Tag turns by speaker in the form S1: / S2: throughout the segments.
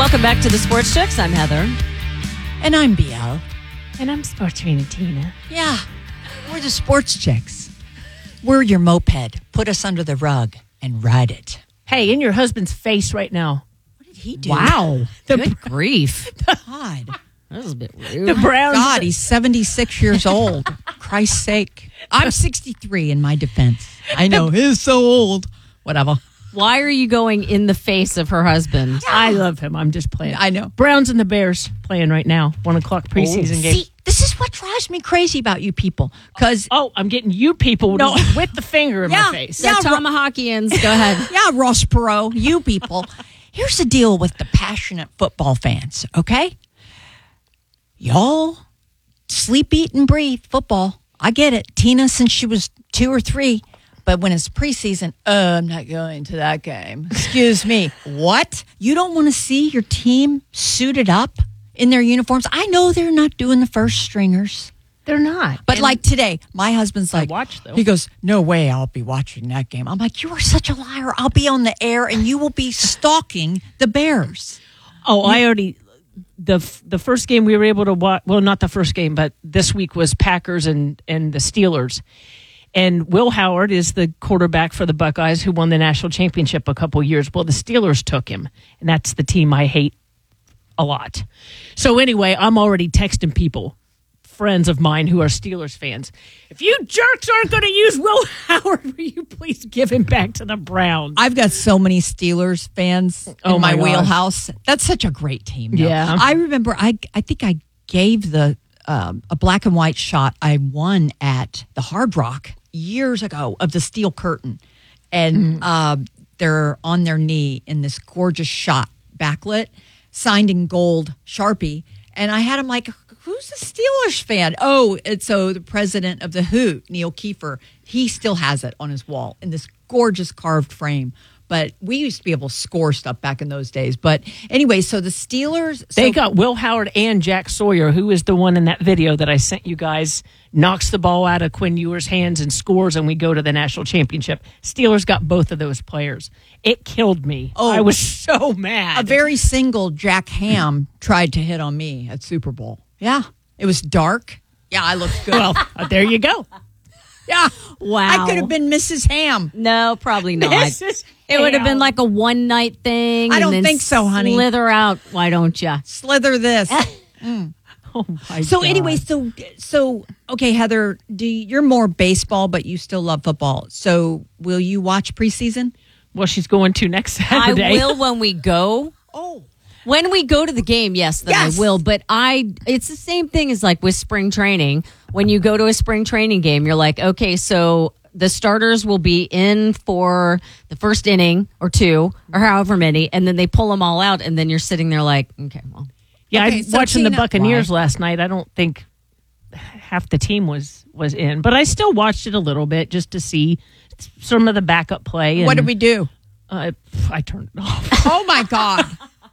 S1: Welcome back to the Sports Chicks. I'm Heather.
S2: And I'm BL.
S1: And I'm Sports Trainer Tina.
S2: Yeah, we're the Sports Chicks. We're your moped. Put us under the rug and ride it.
S3: Hey, in your husband's face right now.
S2: What did he do?
S1: Wow. Good grief.
S2: God.
S1: That was a bit rude.
S3: The Browns.
S2: God, he's 76 years old. Christ's sake. I'm 63 in my defense. I know, he's so old. Whatever.
S1: Why are you going in the face of her husband?
S3: I love him. I'm just playing.
S2: I know.
S3: Browns and the Bears playing right now. 1 o'clock preseason game.
S2: See, this is what drives me crazy about you people. Because,
S3: Oh, I'm getting you people with the finger in
S2: Yeah.
S3: my face.
S1: The Tomahawkians. Go ahead.
S2: yeah, Ross Perot, you people. Here's the deal with the passionate football fans, okay? Y'all sleep, eat, and breathe football. I get it. Tina, since she was 2 or 3. But when it's preseason, I'm not going to that game. Excuse me. What? You don't want to see your team suited up in their uniforms? I know they're not doing the first stringers.
S3: They're not.
S2: But like today, my husband's like,
S3: watch, though.
S2: He goes, no way I'll be watching that game. I'm like, you are such a liar. I'll be on the air and you will be stalking the Bears.
S3: Oh, I already... The first game we were able to watch... Well, not the first game, but this week was Packers and the Steelers. And Will Howard is the quarterback for the Buckeyes who won the national championship a couple years. Well, the Steelers took him, and that's the team I hate a lot. So anyway, I'm already texting people, friends of mine who are Steelers fans. If you jerks aren't going to use Will Howard, will you please give him back to the Browns?
S2: I've got so many Steelers fans in my wheelhouse. That's such a great team. Though.
S3: Yeah.
S2: I remember, I think I gave a black and white shot I won at the Hard Rock years ago of the steel curtain, and they're on their knee in this gorgeous shot, backlit, signed in gold Sharpie, and I had them like, who's the Steelers fan? Oh, and so the president of the Who, Neil Kiefer, he still has it on his wall in this gorgeous carved frame. But we used to be able to score stuff back in those days. But anyway, so the Steelers...
S3: They got Will Howard and Jack Sawyer, who is the one in that video that I sent you guys, knocks the ball out of Quinn Ewer's hands and scores, and we go to the national championship. Steelers got both of those players. It killed me.
S2: Oh,
S3: I was so mad.
S2: A very single Jack Ham tried to hit on me at Super Bowl. Yeah. It was dark. Yeah, I looked good.
S3: Well, there you go.
S2: Yeah.
S1: Wow.
S2: I could have been Mrs. Ham.
S1: No, probably not.
S3: Mrs.
S1: It would have
S3: Ham.
S1: been like a one-night thing.
S2: I
S1: and
S2: don't
S1: then
S2: think so, honey.
S1: Slither out. Why don't you?
S2: Slither this.
S3: Oh my
S2: So
S3: God.
S2: anyway, so okay, Heather, you're more baseball, but you still love football. So will you watch preseason?
S3: Well, she's going to next
S1: I
S3: Saturday.
S1: will when we go.
S2: Oh.
S1: When we go to the game, yes, then
S2: Yes.
S1: I will. But it's the same thing as like with spring training. When you go to a spring training game, you're like, okay, so the starters will be in for the first inning or two or however many, and then they pull them all out, and then you're sitting there like, okay, well.
S3: Yeah,
S2: Okay,
S3: I
S2: so
S3: watching the
S2: Tina-
S3: Buccaneers last night. I don't think half the team was in, but I still watched it a little bit just to see some of the backup play. And,
S2: What did we do?
S3: I turned it off.
S2: Oh my God.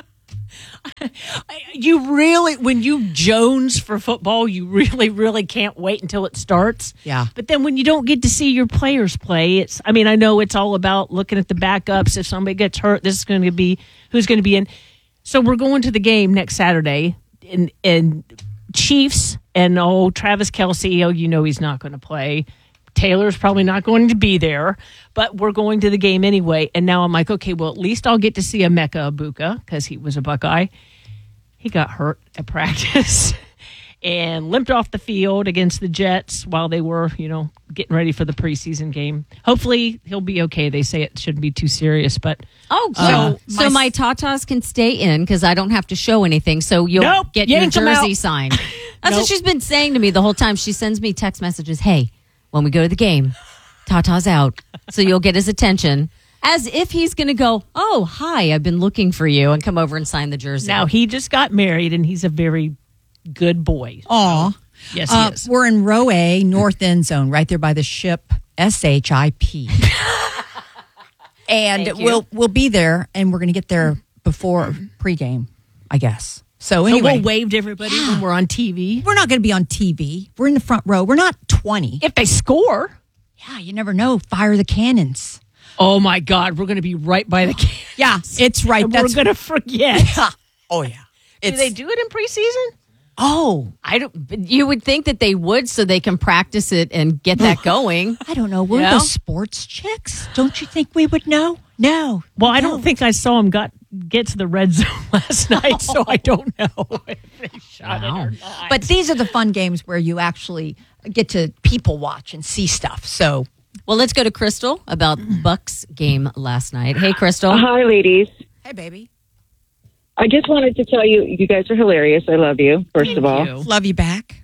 S3: You really, when you Jones for football, you really, really can't wait until it starts.
S2: Yeah.
S3: But then when you don't get to see your players play, I know it's all about looking at the backups. If somebody gets hurt, this is going to be who's going to be in. So we're going to the game next Saturday, and Chiefs and Travis Kelce, he's not going to play. Taylor's probably not going to be there, but we're going to the game anyway. And now I'm like, okay, well, at least I'll get to see Emeka Ibuka because he was a Buckeye. He got hurt at practice and limped off the field against the Jets while they were, getting ready for the preseason game. Hopefully he'll be okay. They say it shouldn't be too serious, but
S1: Oh, good. So my Tatas can stay in because I don't have to show anything. So you'll
S3: Nope,
S1: get your
S3: yank 'em
S1: jersey
S3: out.
S1: signed. That's
S3: Nope.
S1: what she's been saying to me the whole time. She sends me text messages. Hey, when we go to the game, Tata's out. So you'll get his attention. As if he's going to go, oh, hi, I've been looking for you, and come over and sign the jersey.
S3: now he just got married and he's a very good boy.
S2: Aw.
S3: Yes, he is.
S2: We're in row A, north end zone, right there by the ship SHIP. And
S1: Thank you.
S2: we'll be there, and we're going to get there before pregame, I guess. So
S3: So
S2: anyway,
S3: we'll wave to everybody when we're on TV.
S2: we're not going to be on TV. We're in the front row. We're not 20.
S3: If they score,
S2: Yeah, you never know. Fire the cannons.
S3: oh my God, we're going to be right by the camera.
S2: Yeah, it's right.
S3: And we're
S2: That's
S3: going to forget.
S2: Yeah. Oh, yeah.
S3: Do they do it in preseason?
S2: Oh,
S1: I don't. You would think that they would, so they can practice it and get that going.
S2: I don't know. We're
S1: Yeah.
S2: the sports chicks. Don't you think we would know? No.
S3: Well, I don't think I saw him get to the red zone last night, so I don't know if they shot it or not.
S2: But these are the fun games where you actually get to people watch and see stuff. So,
S1: Well, let's go to Crystal about Bucks game last night. Hey, Crystal.
S4: Hi, ladies.
S2: hey, baby.
S4: I just wanted to tell you, you guys are hilarious. I love you, first of all.
S3: you.
S2: Love you back.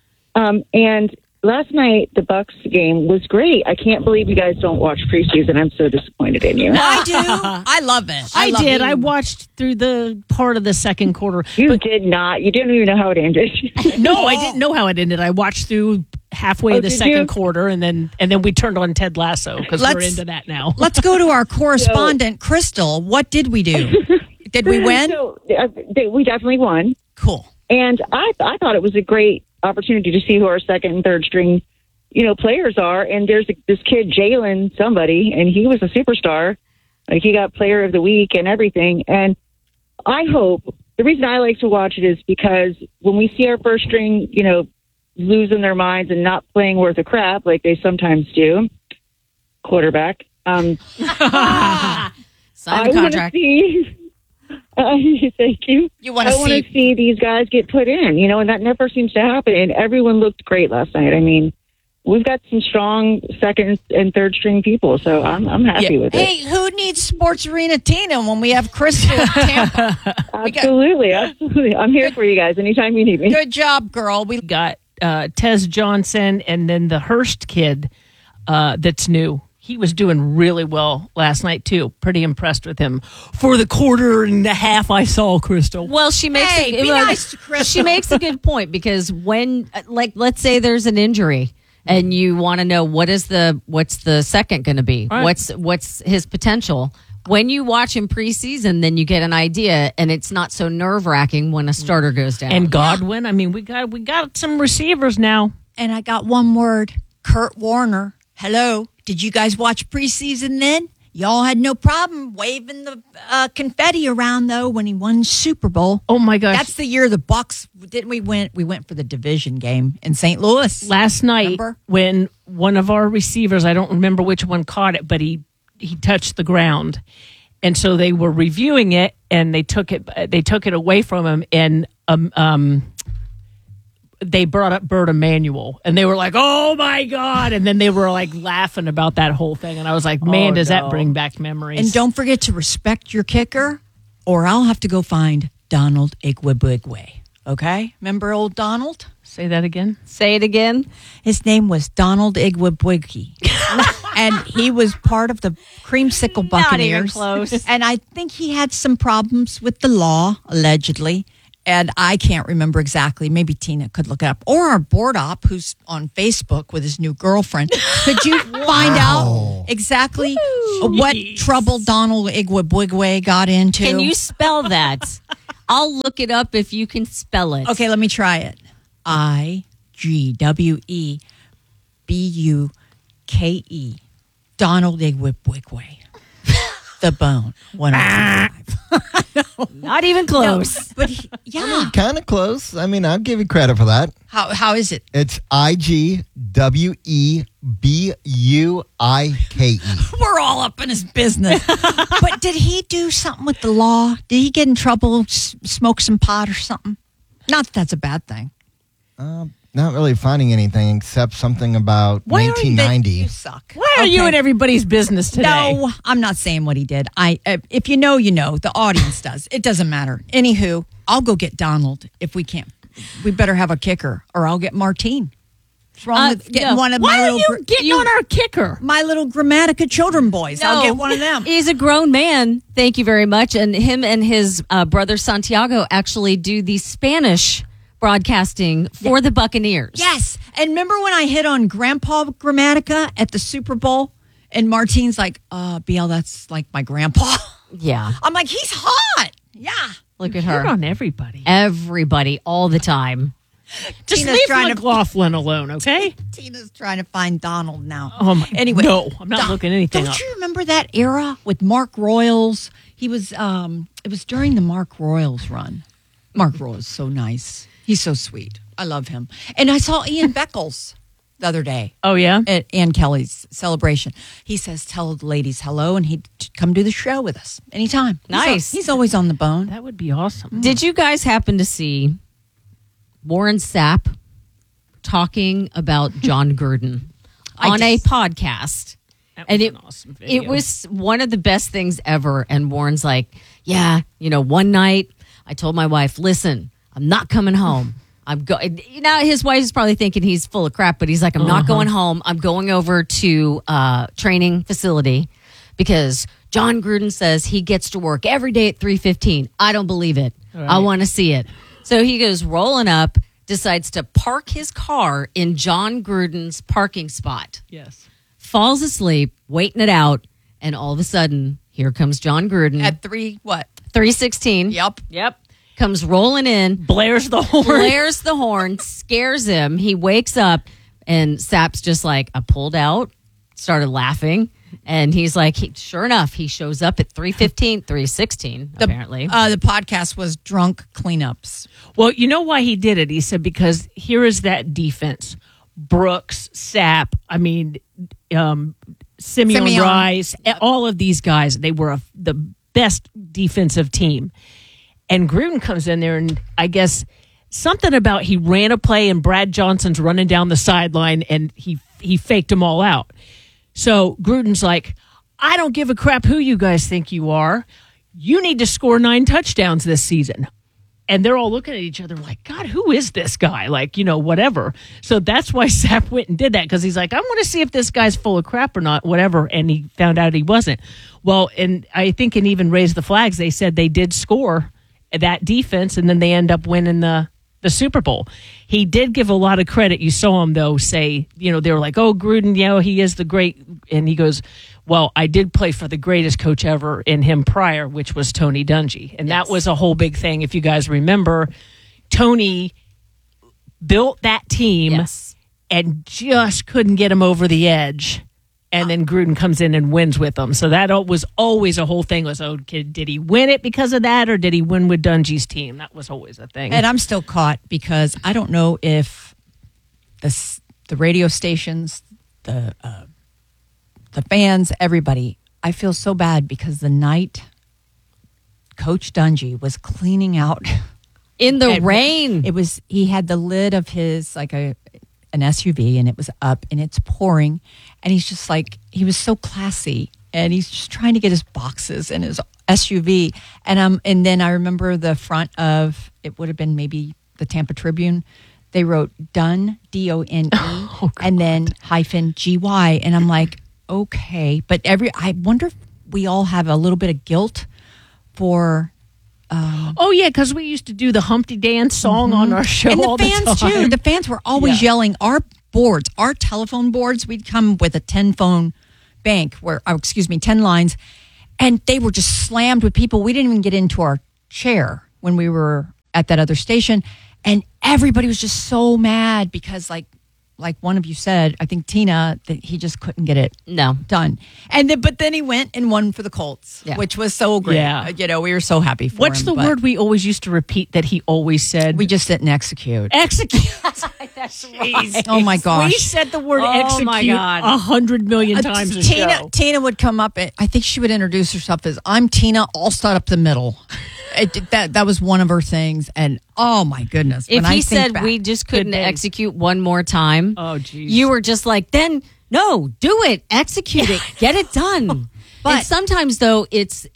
S4: And last night, the Bucks game was great. I can't believe you guys don't watch preseason. I'm so disappointed in you.
S2: I do. I love it.
S3: I
S2: love
S3: did.
S2: it.
S3: I watched through the part of the second quarter.
S4: You did not. You didn't even know how it ended.
S3: No, I didn't know how it ended. I watched through halfway
S4: Oh,
S3: the
S4: did
S3: second
S4: you?
S3: quarter, and then we turned on Ted Lasso because we're
S2: Let's-
S3: into that now.
S2: Let's go to our correspondent, Crystal. What did we do? Did we win?
S4: So, we definitely won.
S2: Cool.
S4: And I thought it was a great opportunity to see who our second and third string, players are. And there's this kid, Jalen somebody, and he was a superstar. Like, he got player of the week and everything. And I hope, the reason I like to watch it is because when we see our first string, losing their minds and not playing worth a crap like they sometimes do, quarterback,
S1: Sign
S4: I
S1: the
S4: want to
S1: contract.
S4: see. Thank you.
S2: You wanna
S4: I want to
S2: see-
S4: see these guys get put in, and that never seems to happen. And everyone looked great last night. I mean, we've got some strong second and third string people, so I'm happy with it.
S2: Hey, who needs Sports Arena Tina when we have Crystal in Tampa?
S4: Absolutely. I'm here for you guys anytime you need me.
S2: Good job, girl. We
S3: Got Tez Johnson and then the Hurst kid that's new. He was doing really well last night, too. Pretty impressed with him. For the quarter and a half I saw, Crystal.
S1: Well, she makes
S2: Hey, be nice to Crystal.
S1: she makes a good point because when, let's say there's an injury and you want to know what's the second going to be,
S3: Right.
S1: what's his potential. When you watch him preseason, then you get an idea, and it's not so nerve wracking when a starter goes down.
S3: And Godwin, I mean, we got some receivers now.
S2: and I got one word. Kurt Warner. Hello. Did you guys watch preseason then? Y'all had no problem waving the confetti around though when he won Super Bowl.
S3: Oh my gosh!
S2: That's the year the Bucks didn't we went for the division game in St. Louis.
S3: Last night
S2: Remember?
S3: when one of our receivers, I don't remember which one caught it, but he touched the ground, and so they were reviewing it, and they took it away from him, and they brought up Bert Emanuel, and they were like, "Oh my God!" And then they were like laughing about that whole thing, and I was like, "Man, does that bring back memories?"
S2: And don't forget to respect your kicker, or I'll have to go find Donald Igwebuigwe. Okay? Remember old Donald?
S3: say that again.
S1: Say it again.
S2: His name was Donald Igwebuigwe. And he was part of the Creamsicle Buccaneers.
S1: Not even close.
S2: And I think he had some problems with the law, allegedly. And I can't remember exactly. Maybe Tina could look it up. Or our board op, who's on Facebook with his new girlfriend. Could you find out exactly what trouble Donald Igwebuigwe got into?
S1: Can you spell that? I'll look it up if you can spell it.
S2: Okay, let me try it. Igwebuke. Donald Igwebuigwe. The Bone. 105.
S1: Not even close.
S2: But yeah.
S5: Kind of close. I mean, I'll give you credit for that.
S2: How is it?
S5: It's IGWEBUIKE.
S2: We're all up in his business. But did he do something with the law? Did he get in trouble, smoke some pot or something? Not that that's a bad thing.
S5: Not really finding anything except something about
S2: Why are you
S5: 1990.
S2: You suck.
S3: Why are you
S2: Okay.
S3: in everybody's business today?
S2: No, I'm not saying what he did. If you know, you know. The audience does. It doesn't matter. Anywho, I'll go get Donald if we can't. We better have a kicker, or I'll get Martine. What's wrong with getting
S1: no.
S2: one of
S3: Why
S2: my
S3: are
S2: little
S3: you getting on our kicker?
S2: my little Grammatica children boys? I'll get one of them.
S1: He's a grown man. Thank you very much. And him and his brother Santiago actually do the Spanish broadcasting for the Buccaneers.
S2: Yes. And remember when I hit on Grandpa Grammatica at the Super Bowl? And Martine's like, BL, that's like my grandpa.
S1: Yeah.
S2: I'm like, he's hot. Yeah.
S1: Look at
S3: You're
S1: her.
S3: on everybody.
S1: Everybody, all the time.
S3: Just
S2: Tina's
S3: leave
S2: trying to-
S3: McLaughlin alone, okay?
S2: Tina's trying to find Donald now.
S3: Oh my-
S2: Anyway.
S3: no, I'm not looking anything
S2: Don't
S3: up.
S2: you remember that era with Mark Royals? He was. It was during the Mark Royals run. Mark Royals so nice. He's so sweet. I love him. And I saw Ian Beckles the other day.
S3: Oh, yeah?
S2: At Ann Kelly's celebration. He says, tell the ladies hello, and he'd come do the show with us anytime.
S1: Nice.
S2: He's always on the bone.
S3: That would be awesome.
S1: Did you guys happen to see Warren Sapp talking about John Gruden on a podcast?
S3: That
S1: And
S3: was
S1: it,
S3: an awesome video.
S1: it was one of the best things ever. And Warren's like, yeah, one night I told my wife, listen, I'm not coming home. I'm going. His wife is probably thinking he's full of crap, but he's like, I'm not going home. I'm going over to training facility because John Gruden says he gets to work every day at 3:15. I don't believe it.
S3: Right.
S1: I want to see it. So he goes rolling up, decides to park his car in John Gruden's parking spot,
S3: Yes.
S1: falls asleep, waiting it out, and all of a sudden, here comes John Gruden
S2: At
S1: 3:16.
S2: Yep.
S1: Comes rolling in,
S3: Blares the horn.
S1: blares the horn, scares him. He wakes up, and Sapp's just like, I pulled out, started laughing, and he's like, sure enough, he shows up at 3:15, 3:16, apparently.
S2: The podcast was Drunk Cleanups.
S3: Well, you know why he did it? He said, because here is that defense. Brooks, Sapp, Simeon Rice, all of these guys, they were the best defensive team. And Gruden comes in there, and I guess something about he ran a play, and Brad Johnson's running down the sideline, and he faked them all out. So Gruden's like, I don't give a crap who you guys think you are. You need to score 9 touchdowns this season. And they're all looking at each other like, God, who is this guy? Like, whatever. So that's why Sapp went and did that, because he's like, I want to see if this guy's full of crap or not, whatever. And he found out he wasn't. Well, and I think in even Raise the Flags, they said they did score that defense, and then they end up winning the Super Bowl. He did give a lot of credit. You saw him, though, say, they were like, oh, Gruden, he is the great. And he goes, well, I did play for the greatest coach ever in him prior, which was Tony Dungy. And that was a whole big thing. If you guys remember, Tony built that team and just couldn't get him over the edge. And then Gruden comes in and wins with them. So that was always a whole thing. Was, did he win it because of that, or did he win with Dungy's team? That was always a thing.
S2: And I'm still caught because I don't know if the radio stations, the fans, everybody, I feel so bad because the night Coach Dungy was cleaning out
S1: in the rain.
S2: He had the lid of his, like an SUV, and it was up and it's pouring, and he's just like, he was so classy, and he's just trying to get his boxes in his SUV. And then I remember the front of, it would have been maybe the Tampa Tribune, they wrote Done, DONE, and then -GY, and I'm like, okay, but I wonder if we all have a little bit of guilt for.
S3: Oh yeah, because we used to do the Humpty Dance song on our show,
S2: and
S3: all
S2: the fans
S3: time.
S2: too. The fans were always yelling. Our telephone boards. We'd come with a 10 phone bank, 10 lines, and they were just slammed with people. We didn't even get into our chair when we were at that other station, and everybody was just so mad because, like one of you said, I think Tina, that he just couldn't get it done. But then he went and won for the Colts, which was so great.
S3: Yeah.
S2: We were so happy for him.
S3: What's the word we always used to repeat that he always said?
S2: We just didn't execute.
S3: Execute. That's right.
S2: Oh my gosh.
S3: We said the word
S1: Oh,
S3: execute
S1: my God.
S3: 100 million times a show.
S2: Tina would come up, and I think she would introduce herself as, I'm Tina, all stud up the middle. That was one of her things, and oh my goodness.
S1: If
S2: when
S1: he
S2: I think
S1: said
S2: back,
S1: we just couldn't
S3: Good day.
S1: execute one more time,
S3: Oh, geez.
S1: you were just like, then no, do it, execute it, get it done. But sometimes though, it's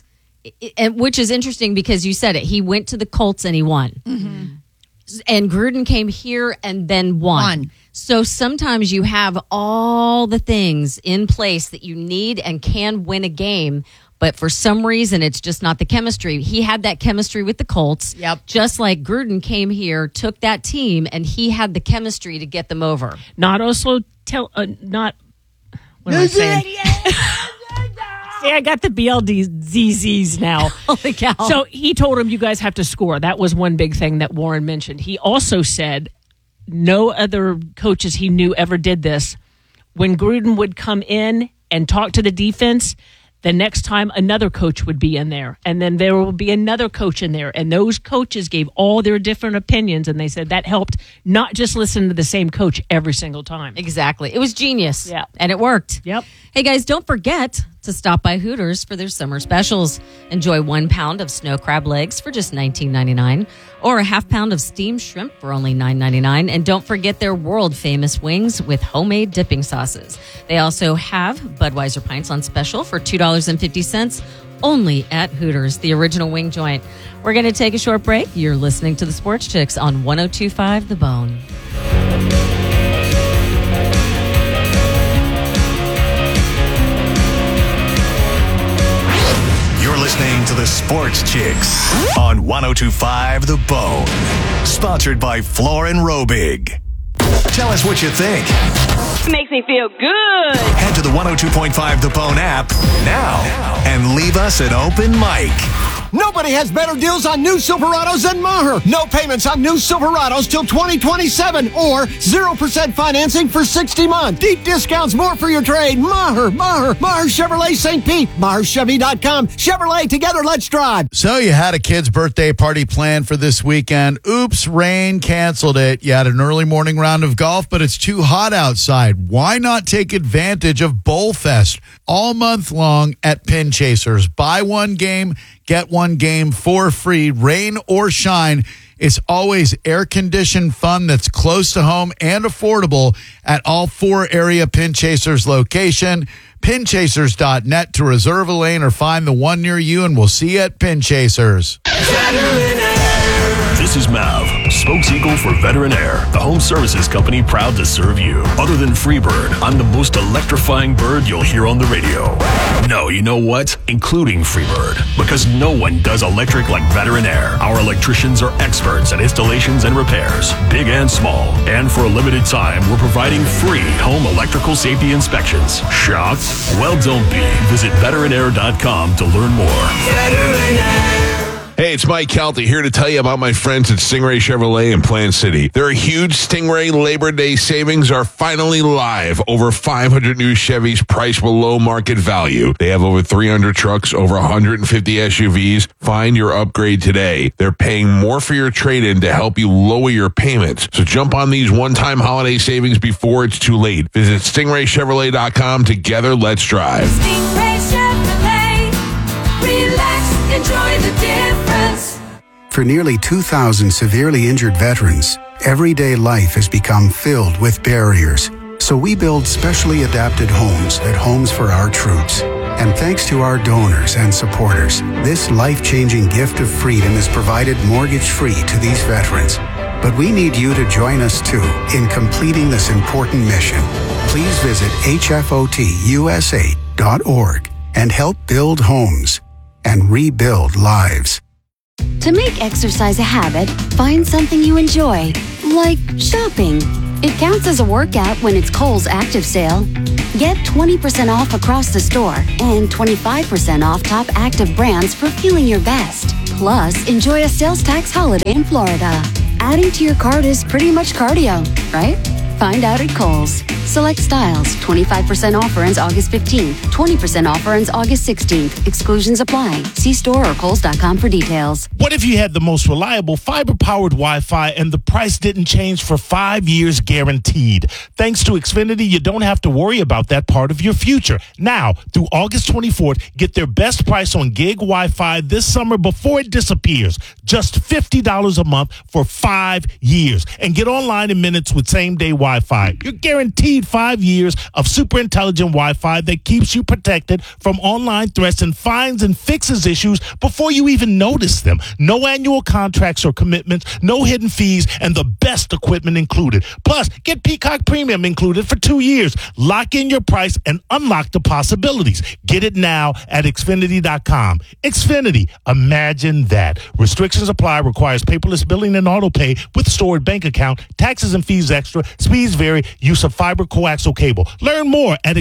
S1: which is interesting because you said it. He went to the Colts and he won, and Gruden came here and then won. So sometimes you have all the things in place that you need and can win a game. But for some reason, it's just not the chemistry. He had that chemistry with the Colts.
S2: Yep.
S1: Just like Gruden came here, took that team, and he had the chemistry to get them over.
S3: Not also not. What am I saying? See, I got the BLDZZs now.
S1: Holy cow.
S3: So he told him, you guys have to score. That was one big thing that Warren mentioned. He also said no other coaches he knew ever did this. When Gruden would come in and talk to the defense, the next time another coach would be in there, and then there will be another coach in there, and those coaches gave all their different opinions, and they said that helped not just listen to the same coach every single time.
S1: Exactly. It was genius.
S3: Yeah.
S1: And it worked.
S3: Yep.
S1: Hey, guys, don't forget to stop by Hooters for their summer specials. Enjoy 1 pound of snow crab legs for just $19.99 or a half pound of steamed shrimp for only $9.99. And don't forget their world-famous wings with homemade dipping sauces. They also have Budweiser pints on special for $2.50 only at Hooters, the original wing joint. We're going to take a short break. You're listening to the Sports Chicks on 102.5 The Bone.
S6: Listening to the Sports Chicks on 102.5 The Bone. Sponsored by Floor & Robig. Tell us what you think.
S7: Makes me feel good.
S6: Head to the 102.5 The Bone app now and leave us an open mic.
S8: Nobody has better deals on new Silverados than Maher. No payments on new Silverados till 2027 or 0% financing for 60 months. Deep discounts, more for your trade. Maher Chevrolet St. Pete. MaherChevy.com. Chevrolet, together, let's drive.
S9: So you had a kid's birthday party planned for this weekend. Oops, rain canceled it. You had an early morning round of golf, but it's too hot outside. Why not take advantage of Bowl Fest all month long at Pin Chasers? Buy one game, get one game for free, rain or shine. It's always air-conditioned fun that's close to home and affordable at all 4 area Pin Chasers location. Pinchasers.net to reserve a lane or find the one near you, and we'll see you at Pin Chasers.
S10: This is Mav, spokespeople for Veteran Air, the home services company proud to serve you. Other than Freebird, I'm the most electrifying bird you'll hear on the radio. No, you know what? Including Freebird. Because no one does electric like Veteran Air. Our electricians are experts at installations and repairs, big and small. And for a limited time, we're providing free home electrical safety inspections. Shocked? Well, don't be. Visit veteranair.com to learn more. Veteran Air.
S11: Hey, it's Mike Kelty here to tell you about my friends at Stingray Chevrolet in Plant City. Their huge Stingray Labor Day savings are finally live. Over 500 new Chevys priced below market value. They have over 300 trucks, over 150 SUVs. Find your upgrade today. They're paying more for your trade-in to help you lower your payments. So jump on these one-time holiday savings before it's too late. Visit StingrayChevrolet.com. Together, let's drive.
S12: Stingray Chevrolet. Relax, enjoy the difference.
S13: For nearly 2,000 severely injured veterans, everyday life has become filled with barriers. So we build specially adapted homes at Homes for Our Troops. And thanks to our donors and supporters, this life-changing gift of freedom is provided mortgage-free to these veterans. But we need you to join us, too, in completing this important mission. Please visit hfotusa.org and help build homes and rebuild lives.
S14: To make exercise a habit, find something you enjoy, like shopping. It counts as a workout when it's Kohl's Active Sale. Get 20% off across the store and 25% off top active brands for feeling your best. Plus, enjoy a sales tax holiday in Florida. Adding to your cart is pretty much cardio, right? Find out at Kohl's. Select styles. 25% offer ends August 15th. 20% offer ends August 16th. Exclusions apply. See store or Kohls.com for details.
S15: What if you had the most reliable fiber-powered Wi-Fi and the price didn't change for 5 years guaranteed? Thanks to Xfinity, you don't have to worry about that part of your future. Now, through August 24th, get their best price on gig Wi-Fi this summer before it disappears. Just $50 a month for 5 years. And get online in minutes with same-day Wi-Fi. You're guaranteed 5 years of super intelligent Wi-Fi that keeps you protected from online threats and finds and fixes issues before you even notice them. No annual contracts or commitments, no hidden fees, and the best equipment included. Plus, get Peacock Premium included for 2 years. Lock in your price and unlock the possibilities. Get it now at Xfinity.com. Xfinity, imagine that. Restrictions apply, requires paperless billing and auto pay with stored bank account, taxes and fees extra, speeds vary, use of fiber coaxial cable. Learn more at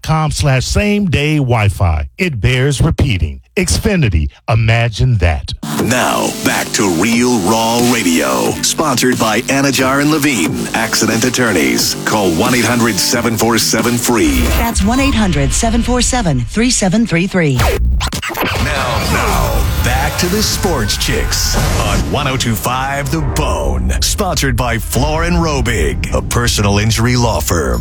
S15: Xfinity.com/same-day Wi-Fi. It bears repeating. Xfinity, imagine that.
S6: Now, back to Real Raw Radio. Sponsored by Anajar and Levine, Accident Attorneys. Call 1-800-747-FREE.
S16: That's 1-800-747-3733.
S6: Now, back to the Sports Chicks on 102.5 The Bone. Sponsored by Floor & Robig, a personal injury law firm.